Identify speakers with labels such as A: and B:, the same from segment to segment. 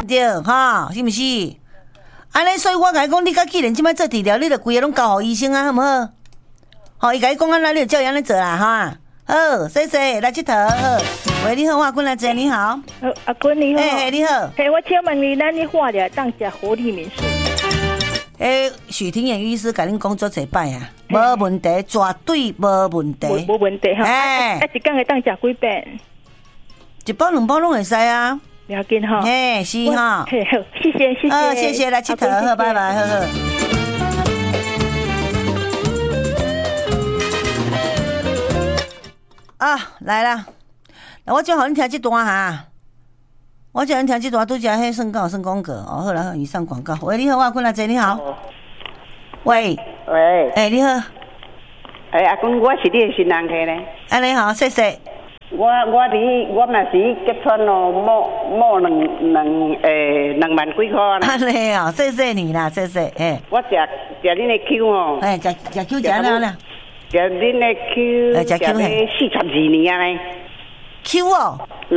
A: 对哈，是毋是？安尼，所以我甲你讲，你甲既然即摆做治疗，你著规个拢交互医生啊，好毋好？吼，伊甲你讲安那，你就照伊安尼做啦，哈。好，谢谢，来佚佗。喂，你好，我阿君来坐，你好。
B: 阿君你好。
A: 嘿，你好。
B: 嘿，我请问你，咱你化疗当食活力民宿？
A: 许廷远医师甲恁讲足侪摆啊，无问题，绝对无问题。
B: 无问题哈。一工会当食几遍？
A: 一包两包拢会使啊。
B: 了解哈。
A: 是哈。
B: 嘿，好，谢谢。
A: 谢谢，来佚佗，好，拜拜，好。啊，来啦！我就互恁听这段哈，我叫恁听这段，拄只迄算讲算广告哦。好啦，以上广告。喂，你好，我君阿姐，你好。喂，你好。
C: 阿君，我是你的新人客呢。
A: 安尼好，谢谢。
C: 我嘛是结穿咯，摸2万几块啦。
A: 安尼哦，谢谢你啦，谢谢。
C: 我食恁的 Q 哦。
A: 食 Q 食啦。
C: 食恁的 Q， 食了42年啊呢。
A: Q 哦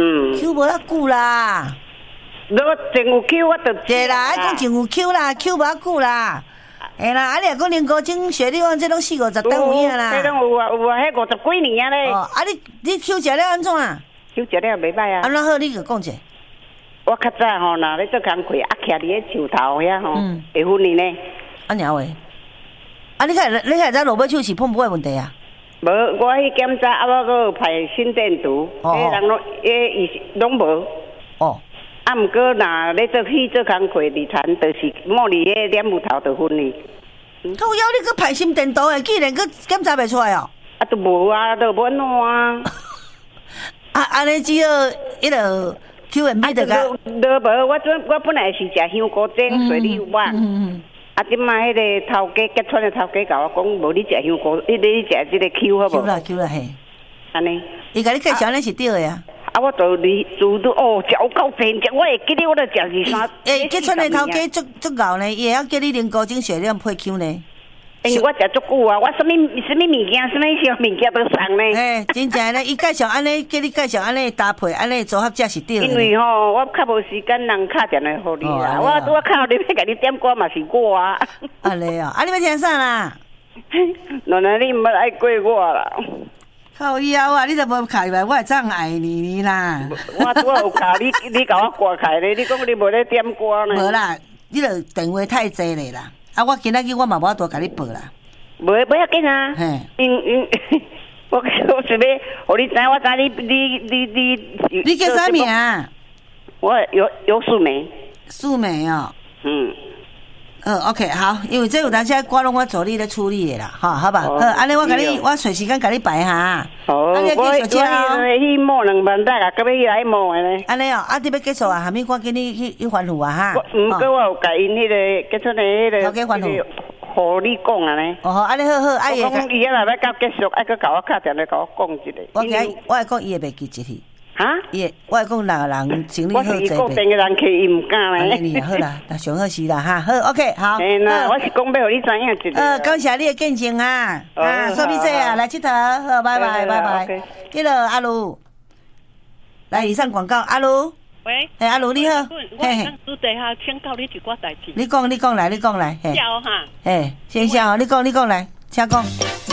A: ，Q 无遐久啦。
C: 我真有 Q， 我就
A: 对啦，爱讲真有 Q 啦 ，Q 无遐久啦。嘿啦，你若讲人工精血，你讲这拢40-50单有影啦。
C: 这拢有啊，迄50几年啊咧。
A: 哦，你 Q 食了安怎啊
C: ？Q 食了袂歹啊。
A: 安怎好？你就讲者。
C: 我较早吼，若咧做工课，徛伫咧树头遐吼，会昏去呢。
A: 安尔话。啊！你看在落尾手是碰不会问题啊？
C: 无，我去检查，我搁排心电图，人拢无。
A: 哦。
C: 啊，毋过若咧做工课日餐，就是摸伫迄脸木头就昏去。
A: 靠腰，你搁排心电图诶？竟然搁检查袂出来哦？
C: 啊，都无啊，都无安怎啊？
A: 安尼只好迄落 QMB 就甲。
C: 都无，我本来是食香菇精水煮肉。啊！即摆迄个头家结村的头家甲我讲，无你食香菇，你食即个 Q 好无
A: ？Q 啦嘿。
C: 安尼。
A: 伊甲你介绍安尼是对的啊。
C: 啊！我就都哦，食有够济，我会记得我都食23。
A: 结村的头家足牛呢，伊会晓叫你人工精血量配 Q 呢。
C: 我食足久啊！我什么物件，什么小物件都送呢。
A: 真正呢，伊介绍安尼，叫你介绍安尼搭配，安尼组合才是对的。
C: 因为吼，我较无时间人敲电话互你啦。我靠你要甲你点歌嘛是我啊。
A: 安尼哦，你要听啥啦？
C: 原来你毋要爱过我啦。
A: 靠腰啊！你都无开来，我会怎爱你啦？
C: 我有卡你甲我挂开咧，你讲你无咧点歌呢？
A: 无啦，你著电话太济咧啦。啊，我今仔日我嘛无法度甲你报啦。
C: 无要紧啊。我是要，互你知，我知
A: 你叫啥名？
C: 我有素梅。
A: 素梅哦。OK， 好，因为这有当时我拢我助你咧处理的啦，好吧？好，安尼我甲你，我随时间甲你排哈。
C: 好，我去摸2万大啊，搁要来摸的呢。
A: 安尼哦，你要结束啊？下面我跟你去反复啊哈。
C: 毋过我有甲因迄个结出的迄个。
A: 头家反复。
C: 互你讲啊呢。
A: 安尼好，
C: 我讲伊若要到结束，爱搁甲我敲电话甲我讲一下。
A: 我会讲伊会袂记一去。
C: 哈？
A: 我会讲哪个人整理好这边。
C: 我是固定的人客，伊毋敢呢。
A: 安尼好啦，那上好是啦哈。好 ，OK， 好。
C: 我是讲要互你知影一个。
A: 感谢你的见证啊！说你这啊，来佚佗，好，拜拜，拜拜。迄个阿卢，来以上广告，阿卢。
D: 喂。
A: 阿卢你好。
D: 我刚拄地下请教你一寡代志。
A: 你讲来。
D: 笑哈。
A: 先笑，你讲来，请讲。